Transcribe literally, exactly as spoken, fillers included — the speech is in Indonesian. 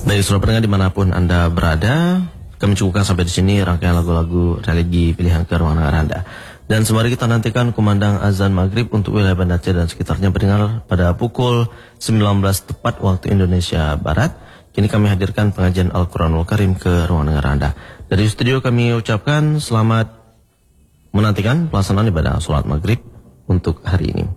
Baik, saudara pendengar dimanapun Anda berada, kami cukupkan sampai di sini rangkaian lagu-lagu religi pilihan ke ruang dengar Anda. Dan sembari kita nantikan kumandang azan maghrib untuk wilayah Banda Aceh dan sekitarnya pendengar pada pukul sembilan belas tepat waktu Indonesia Barat. Kini kami hadirkan pengajian Al-Quranul Karim ke ruang dengar Anda. Dari studio kami ucapkan selamat menantikan pelaksanaan ibadah sholat maghrib untuk hari ini.